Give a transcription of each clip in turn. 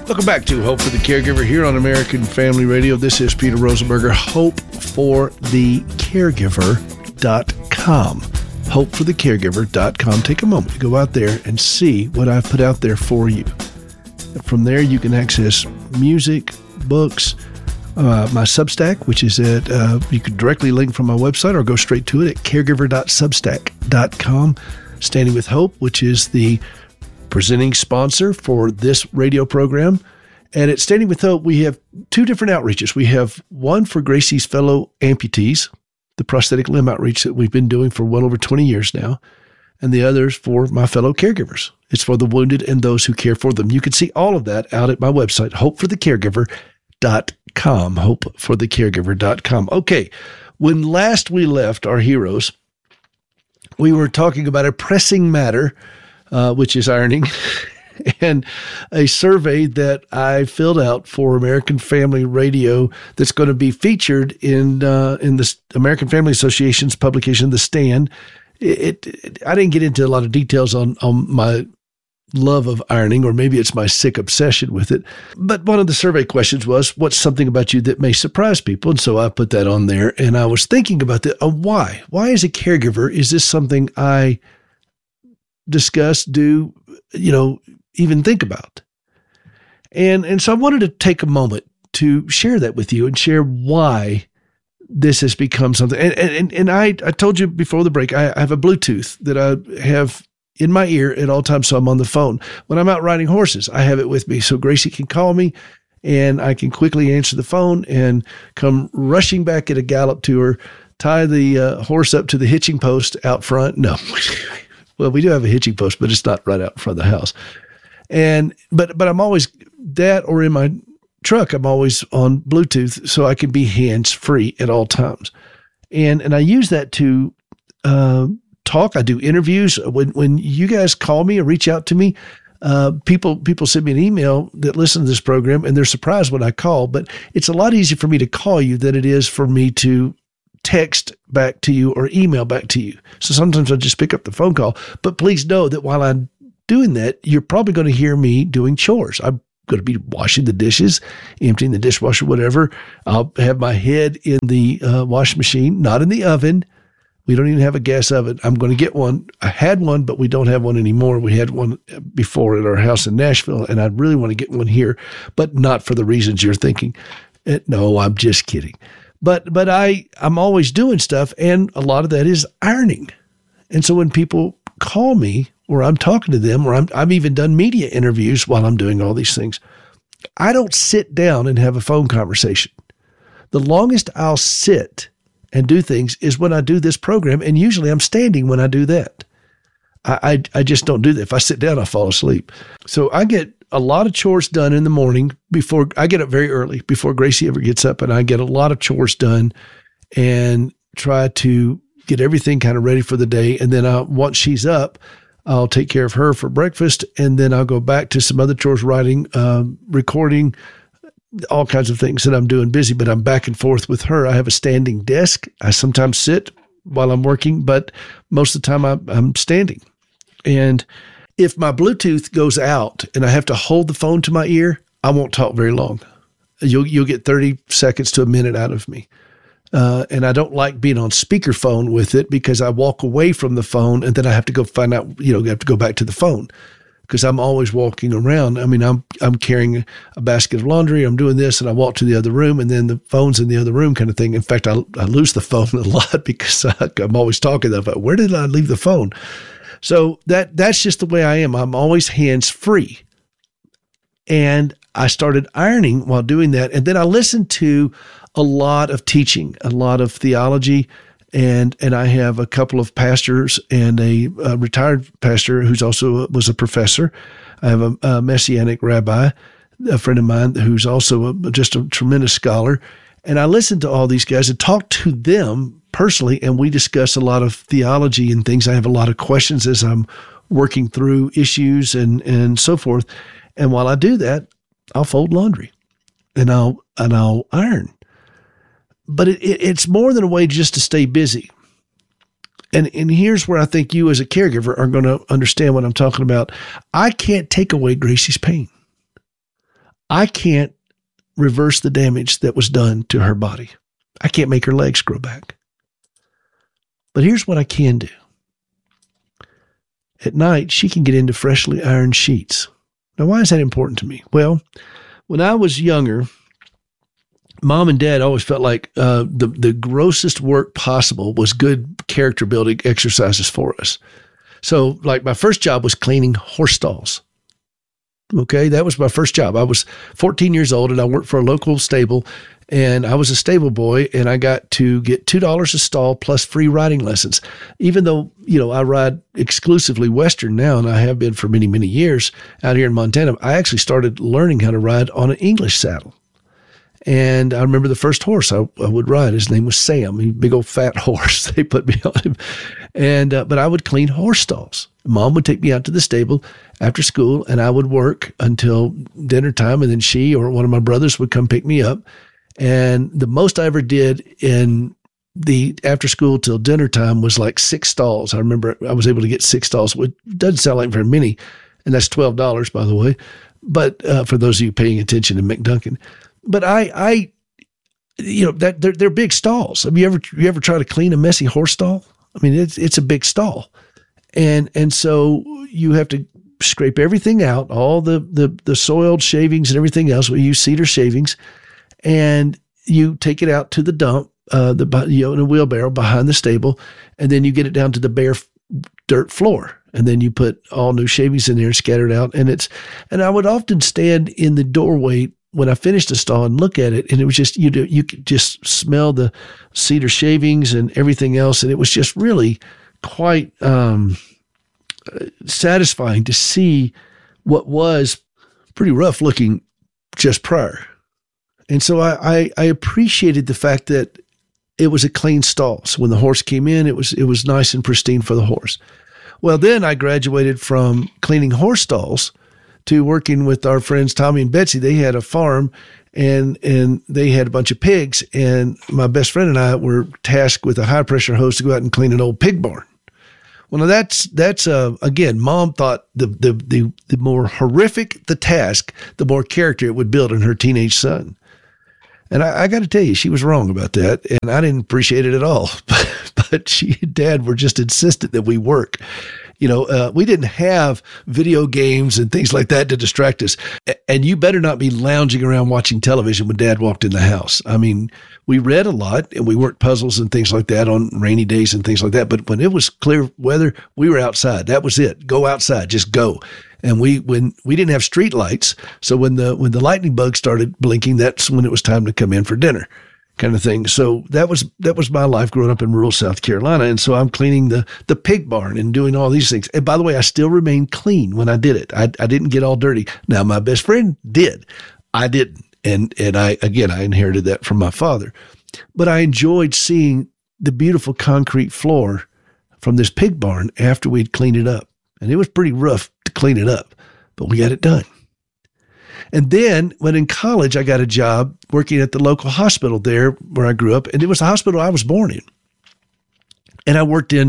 Welcome back to Hope for the Caregiver here on American Family Radio. This is Peter Rosenberger, hopeforthecaregiver.com. Hopeforthecaregiver.com. Take a moment to go out there and see what I've put out there for you. From there, you can access music, books, my Substack, which is at, you can directly link from my website or go straight to it at caregiver.substack.com. Standing with Hope, which is the presenting sponsor for this radio program. And at Standing with Hope, we have two different outreaches. We have one for Gracie's fellow amputees, the prosthetic limb outreach that we've been doing for well over 20 years now, and the other is for my fellow caregivers. It's for the wounded and those who care for them. You can see all of that out at my website, hopeforthecaregiver.com, hopeforthecaregiver.com. Okay, when last we left our heroes, we were talking about a pressing matter, which is ironing, and a survey that I filled out for American Family Radio that's going to be featured in the American Family Association's publication, The Stand. I didn't get into a lot of details on my love of ironing, or maybe it's my sick obsession with it. But one of the survey questions was, what's something about you that may surprise people? And so I put that on there, and I was thinking about that. Why? Why as a caregiver, is this something I discuss, do, even think about? And so I wanted to take a moment to share that with you and share why this has become something. And I told you before the break, I have a Bluetooth that I have in my ear at all times, so I'm on the phone. When I'm out riding horses, I have it with me so Gracie can call me and I can quickly answer the phone and come rushing back at a gallop to her, tie the horse up to the hitching post out front. No. Well, we do have a hitching post, but it's not right out in front of the house. But I'm always that, or in my truck, I'm always on Bluetooth so I can be hands-free at all times. And I use that to talk. I do interviews. When you guys call me or reach out to me, people send me an email that listen to this program, and they're surprised when I call, but it's a lot easier for me to call you than it is for me to text back to you or email back to you. So sometimes I just pick up the phone call, but please know that while I'm doing that, you're probably going to hear me doing chores. I'm going to be washing the dishes, emptying the dishwasher, whatever. I'll have my head in the washing machine, not in the oven. We don't even have a gas oven. I'm going to get one. I had one, but we don't have one anymore. We had one before at our house in Nashville, and I really want to get one here, but not for the reasons you're thinking. No, I'm just kidding. But I'm always doing stuff, and a lot of that is ironing. And so when people call me, or I'm talking to them, or I've even done media interviews while I'm doing all these things, I don't sit down and have a phone conversation. The longest I'll sit and do things is when I do this program, and usually I'm standing when I do that. I just don't do that. If I sit down, I fall asleep. So I get a lot of chores done in the morning before I get up very early, before Gracie ever gets up, and I get a lot of chores done and try to get everything kind of ready for the day. And then once she's up, I'll take care of her for breakfast, and then I'll go back to some other chores, writing, recording, all kinds of things that I'm doing busy, but I'm back and forth with her. I have a standing desk. I sometimes sit while I'm working, but most of the time I'm standing. And if my Bluetooth goes out and I have to hold the phone to my ear, I won't talk very long. You'll get 30 seconds to a minute out of me. And I don't like being on speakerphone with it, because I walk away from the phone and then I have to go find out, I have to go back to the phone, because I'm always walking around. I mean, I'm carrying a basket of laundry, I'm doing this, and I walk to the other room, and then the phone's in the other room kind of thing. In fact, I lose the phone a lot because I'm always talking about, where did I leave the phone? So that's just the way I am. I'm always hands-free. And I started ironing while doing that. And then I listened to a lot of teaching, a lot of theology, and I have a couple of pastors and a retired pastor who's also was a professor. I have a Messianic rabbi, a friend of mine who's also just a tremendous scholar. And I listened to all these guys and talked to them personally, and we discuss a lot of theology and things. I have a lot of questions as I'm working through issues and so forth. And while I do that, I'll fold laundry and I'll iron. But it's more than a way just to stay busy. And here's where I think you as a caregiver are going to understand what I'm talking about. I can't take away Gracie's pain. I can't reverse the damage that was done to her body. I can't make her legs grow back. But here's what I can do. At night, she can get into freshly ironed sheets. Now, why is that important to me? Well, when I was younger, Mom and Dad always felt like the grossest work possible was good character building exercises for us. So, like, my first job was cleaning horse stalls. Okay, that was my first job. I was 14 years old and I worked for a local stable, and I was a stable boy, and I got to get $2 a stall plus free riding lessons. Even though, I ride exclusively Western now, and I have been for many, many years out here in Montana, I actually started learning how to ride on an English saddle. And I remember the first horse I would ride. His name was Sam, a big old fat horse. They put me on him. And but I would clean horse stalls. Mom would take me out to the stable after school, and I would work until dinner time, and then she or one of my brothers would come pick me up. And the most I ever did in the after school till dinner time was like 6 stalls. I remember I was able to get 6 stalls, which doesn't sound like very many, and that's $12, by the way. But for those of you paying attention in McDuncan. But that they're big stalls. Have you ever tried to clean a messy horse stall? I mean, it's a big stall, and so you have to scrape everything out, all the soiled shavings and everything else. We use cedar shavings, and you take it out to the dump, in a wheelbarrow behind the stable, and then you get it down to the bare dirt floor, and then you put all new shavings in there and scatter it out. And I would often stand in the doorway when I finished the stall and look at it, and it was just, you could just smell the cedar shavings and everything else. And it was just really quite satisfying to see what was pretty rough looking just prior. And so I appreciated the fact that it was a clean stall. So when the horse came in, it was nice and pristine for the horse. Well, then I graduated from cleaning horse stalls to working with our friends Tommy and Betsy. They had a farm, and they had a bunch of pigs, and my best friend and I were tasked with a high pressure hose to go out and clean an old pig barn. Well, now that's again, Mom thought the more horrific the task, the more character it would build in her teenage son. And I got to tell you, she was wrong about that, and I didn't appreciate it at all. But she and Dad were just insistent that we work. We didn't have video games and things like that to distract us. And you better not be lounging around watching television when Dad walked in the house. I mean, we read a lot, and we worked puzzles and things like that on rainy days and things like that. But when it was clear weather, we were outside. That was it. Go outside. Just go. And when we didn't have street lights, so when the lightning bug started blinking, that's when it was time to come in for dinner, kind of thing. So that was my life growing up in rural South Carolina. And so I'm cleaning the pig barn and doing all these things. And by the way, I still remained clean when I did it. I didn't get all dirty. Now, my best friend did. I didn't. And I inherited that from my father. But I enjoyed seeing the beautiful concrete floor from this pig barn after we'd cleaned it up. And it was pretty rough to clean it up, but we got it done. And then when in college, I got a job working at the local hospital there where I grew up. And it was the hospital I was born in. And I worked in,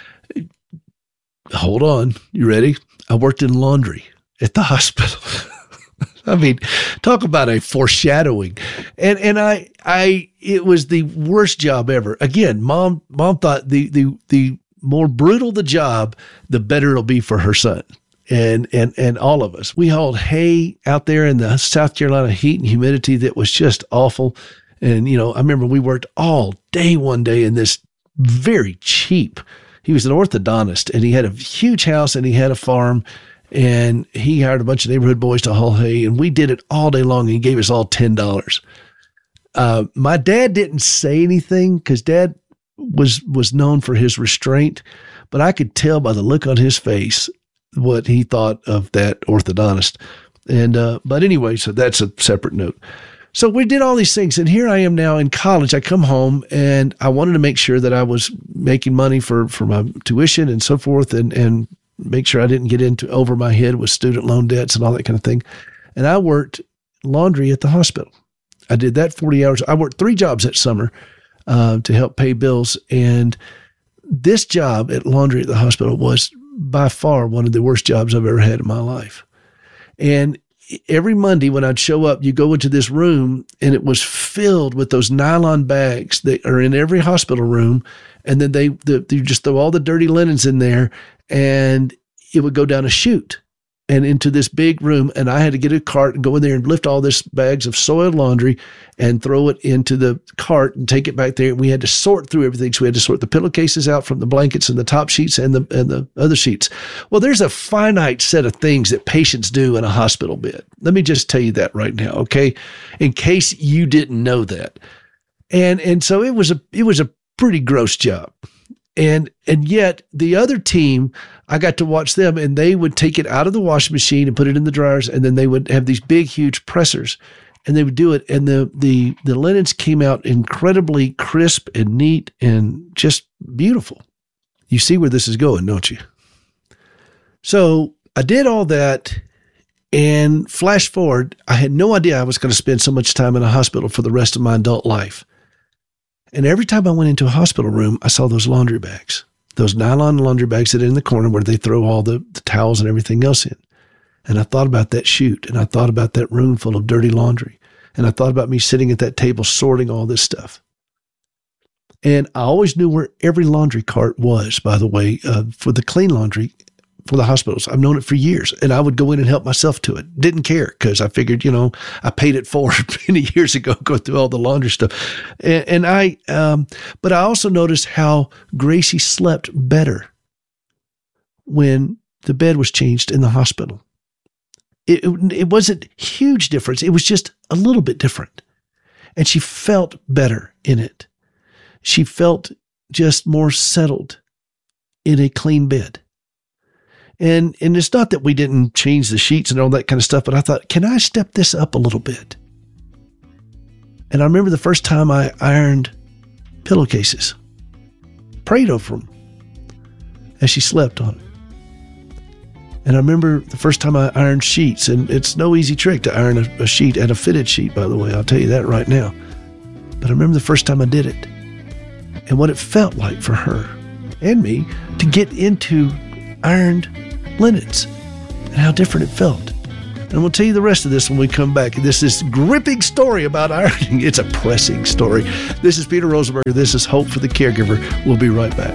hold on, you ready? I worked in laundry at the hospital. I mean, talk about a foreshadowing. And it was the worst job ever. Again, mom thought the more brutal the job, the better it'll be for her son. And all of us. We hauled hay out there in the South Carolina heat and humidity that was just awful. And, I remember we worked all day one day in this very cheap, he was an orthodontist, and he had a huge house and he had a farm, and he hired a bunch of neighborhood boys to haul hay, and we did it all day long, and he gave us all $10. My dad didn't say anything because Dad was known for his restraint, but I could tell by the look on his face what he thought of that orthodontist. And, but anyway, so that's a separate note. So we did all these things, and here I am now in college. I come home, and I wanted to make sure that I was making money for my tuition and so forth, and make sure I didn't get into over my head with student loan debts and all that kind of thing. And I worked laundry at the hospital. I did that 40 hours. I worked 3 jobs that summer to help pay bills. And this job at laundry at the hospital was by far one of the worst jobs I've ever had in my life. And every Monday when I'd show up, you go into this room and it was filled with those nylon bags that are in every hospital room. And then they just throw all the dirty linens in there and it would go down a chute and into this big room. And I had to get a cart and go in there and lift all this bags of soiled laundry and throw it into the cart and take it back there. And we had to sort through everything. So we had to sort the pillowcases out from the blankets and the top sheets and the other sheets. Well, there's a finite set of things that patients do in a hospital bed. Let me just tell you that right now, okay? In case you didn't know that. And so it was a pretty gross job. And yet the other team, I got to watch them, and they would take it out of the washing machine and put it in the dryers, and then they would have these big, huge pressers, and they would do it, and the linens came out incredibly crisp and neat and just beautiful. You see where this is going, don't you? So I did all that, and flash forward, I had no idea I was going to spend so much time in a hospital for the rest of my adult life. And every time I went into a hospital room, I saw those laundry bags, those nylon laundry bags that are in the corner where they throw all the towels and everything else in. And I thought about that chute, and I thought about that room full of dirty laundry. And I thought about me sitting at that table sorting all this stuff. And I always knew where every laundry cart was, by the way, for the clean laundry for the hospitals. I've known it for years, and I would go in and help myself to it. Didn't care because I figured, I paid it forward many years ago, going through all the laundry stuff. But I also noticed how Gracie slept better when the bed was changed in the hospital. It wasn't huge difference. It was just a little bit different. And she felt better in it. She felt just more settled in a clean bed. And it's not that we didn't change the sheets and all that kind of stuff, but I thought, can I step this up a little bit? And I remember the first time I ironed pillowcases, prayed over them as she slept on it. And I remember the first time I ironed sheets, and it's no easy trick to iron a sheet and a fitted sheet, by the way, I'll tell you that right now. But I remember the first time I did it and what it felt like for her and me to get into ironed linens and how different it felt. And we'll tell you the rest of this when we come back. This is gripping story about ironing. It's a pressing story. This is Peter Rosenberg. This is Hope for the Caregiver. We'll be right back.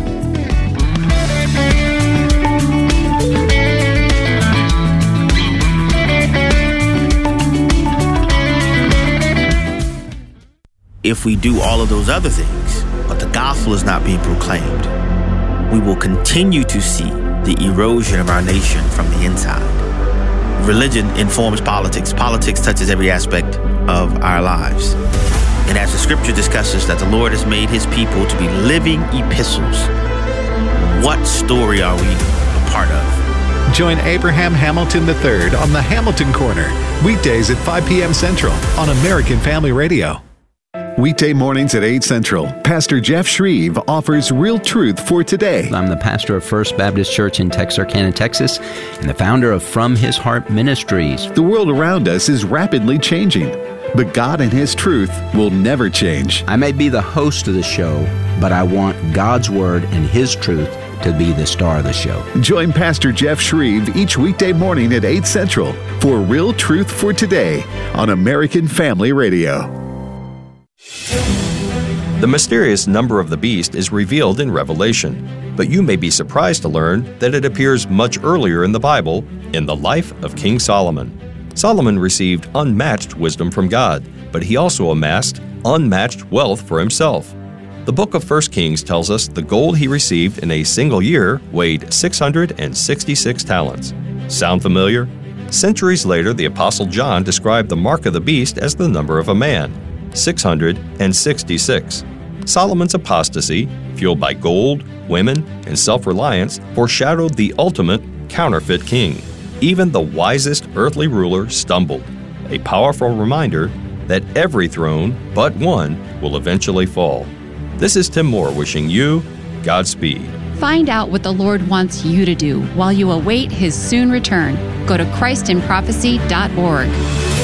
If we do all of those other things, but the gospel is not being proclaimed, we will continue to see the erosion of our nation from the inside. Religion informs politics. Politics touches every aspect of our lives. And as the scripture discusses that the Lord has made his people to be living epistles, what story are we a part of? Join Abraham Hamilton III on the Hamilton Corner, weekdays at 5 p.m. Central on American Family Radio. Weekday mornings at 8 Central, Pastor Jeff Shreve offers real truth for today. I'm the pastor of First Baptist Church in Texarkana, Texas, and the founder of From His Heart Ministries. The world around us is rapidly changing, but God and His truth will never change. I may be the host of the show, but I want God's Word and His truth to be the star of the show. Join Pastor Jeff Shreve each weekday morning at 8 Central for Real Truth for Today on American Family Radio. The mysterious number of the beast is revealed in Revelation, but you may be surprised to learn that it appears much earlier in the Bible in the life of King Solomon. Solomon received unmatched wisdom from God, but he also amassed unmatched wealth for himself. The book of 1 Kings tells us the gold he received in a single year weighed 666 talents. Sound familiar? Centuries later, the Apostle John described the mark of the beast as the number of a man, 666. Solomon's apostasy, fueled by gold, women, and self-reliance, foreshadowed the ultimate counterfeit king. Even the wisest earthly ruler stumbled, a powerful reminder that every throne but one will eventually fall. This is Tim Moore wishing you Godspeed. Find out what the Lord wants you to do while you await His soon return. Go to ChristinProphecy.org.